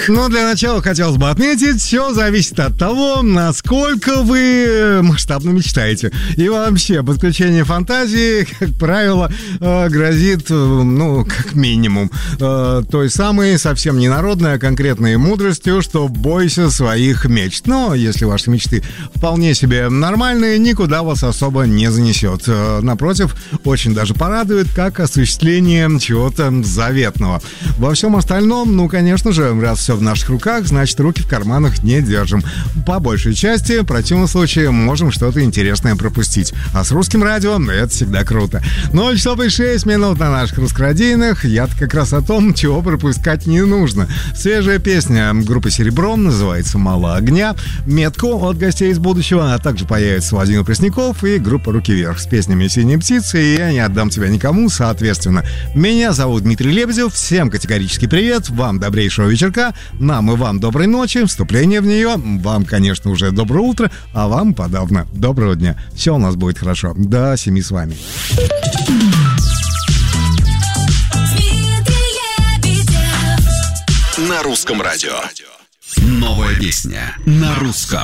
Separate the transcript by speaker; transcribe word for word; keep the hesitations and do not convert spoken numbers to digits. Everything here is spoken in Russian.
Speaker 1: Ну, для начала хотелось бы отметить, все зависит от того, насколько вы масштабно мечтаете. И вообще, подключение фантазии, как правило, грозит, ну, как минимум, той самой совсем не народной, а конкретной мудростью, что бойся своих мечт. Но если ваши мечты вполне себе нормальные, никуда вас особо не занесет. Напротив, очень даже порадует, как осуществление чего-то заветного. Во всем остальном, ну, конечно же, раз все в наших руках, значит, руки в карманах не держим. По большей части, в противном случае, можем что-то интересное пропустить. А с русским радио это всегда круто. ноль часов и шесть минут на наших русскорадийных. Я-то как раз о том, чего пропускать не нужно. Свежая песня группы «Серебро» называется «Мало огня». Метку от гостей из будущего, а также появится Владимир Пресняков и группа «Руки вверх» с песнями «Синие птицы» и «Я не отдам тебя никому», соответственно. Меня зовут Дмитрий Лебедев. Всем категорический привет. Вам добрейшего вечерка. Нам и вам доброй ночи. Вступление в нее. Вам, конечно, уже доброе утро, а вам подавно доброго дня. Все у нас будет хорошо. До семи с вами.
Speaker 2: На русском радио. Новая песня на русском.